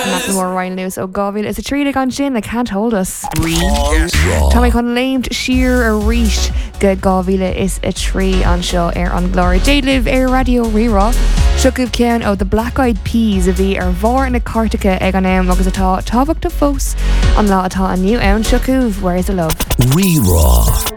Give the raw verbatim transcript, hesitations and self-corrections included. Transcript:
Not more Ryan Lewis ó Gábhíle is a trí gan sin that can't hold us. Tá mé chun léimt siar a ríist go Gábhíle is a trí an seo ar an glóir. Déadliv ar Radio Rirá. Siúcubh ceann ó the Black Eyed Peas a bhí ar bhór na Cartacha ag an am agus atá tábhacht a fós an lá atá aniu ann. Siúcubh, where's the love? Rirá.